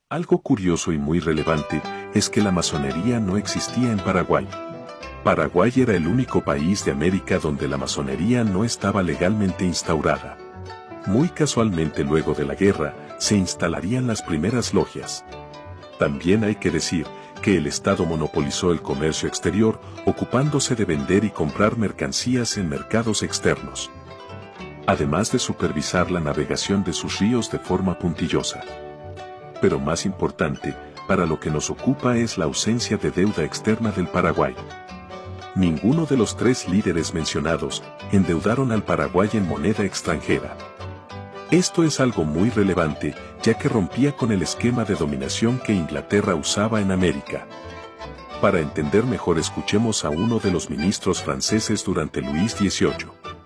Algo curioso y muy relevante es que la masonería no existía en Paraguay. Paraguay era el único país de América donde la masonería no estaba legalmente instaurada. Muy casualmente luego de la guerra, se instalarían las primeras logias. También hay que decir que el Estado monopolizó el comercio exterior, ocupándose de vender y comprar mercancías en mercados externos, además de supervisar la navegación de sus ríos de forma puntillosa. Pero más importante, para lo que nos ocupa es la ausencia de deuda externa del Paraguay. Ninguno de los tres líderes mencionados endeudaron al Paraguay en moneda extranjera. Esto es algo muy relevante, ya que rompía con el esquema de dominación que Inglaterra usaba en América. Para entender mejor, escuchemos a uno de los ministros franceses durante Luis XVIII.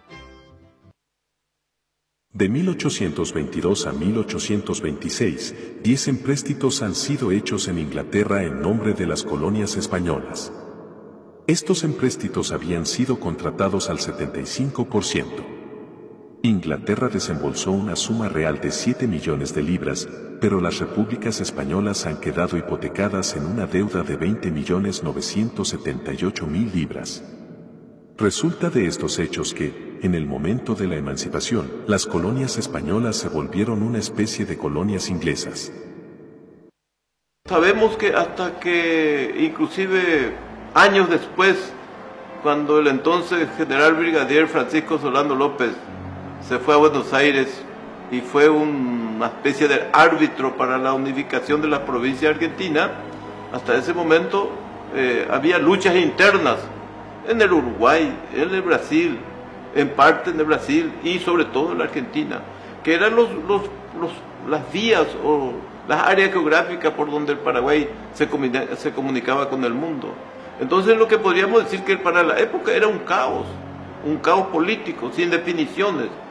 De 1822 a 1826, 10 empréstitos han sido hechos en Inglaterra en nombre de las colonias españolas. Estos empréstitos habían sido contratados al 75%. Inglaterra desembolsó una suma real de 7 millones de libras, pero las repúblicas españolas han quedado hipotecadas en una deuda de 20.978.000 libras. Resulta de estos hechos que, en el momento de la emancipación, las colonias españolas se volvieron una especie de colonias inglesas. Sabemos que hasta que, inclusive años después, cuando el entonces general brigadier Francisco Solano López se fue a Buenos Aires y fue una especie de árbitro para la unificación de la provincia argentina, hasta ese momento había luchas internas en el Uruguay, en el Brasil, en parte en el Brasil y sobre todo en la Argentina, que eran las vías o las áreas geográficas por donde el Paraguay se comunicaba con el mundo. Entonces lo que podríamos decir que para la época era un caos político, sin definiciones.